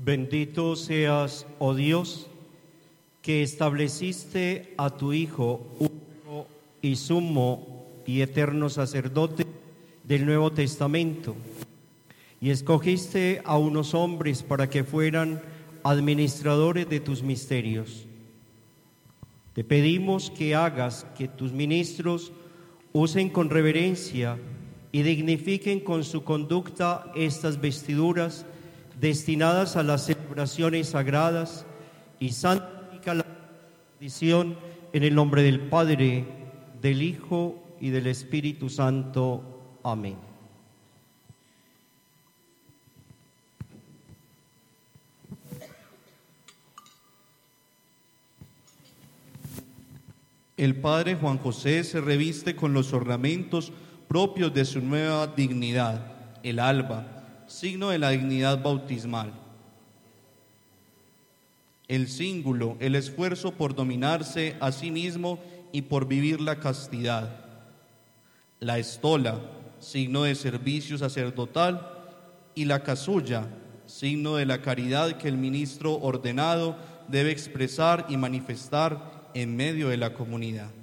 Bendito seas, oh Dios, que estableciste a tu Hijo único y sumo y eterno sacerdote del Nuevo Testamento, y escogiste a unos hombres para que fueran administradores de tus misterios. Te pedimos que hagas que tus ministros usen con reverencia y dignifiquen con su conducta estas vestiduras destinadas a las celebraciones sagradas, y santifica la bendición en el nombre del Padre, del Hijo y del Espíritu Santo. Amén. El padre Juan José se reviste con los ornamentos propios de su nueva dignidad, el alba, signo de la dignidad bautismal. El cíngulo, el esfuerzo por dominarse a sí mismo y por vivir la castidad. La estola, signo de servicio sacerdotal, y la casulla, signo de la caridad que el ministro ordenado debe expresar y manifestar en medio de la comunidad.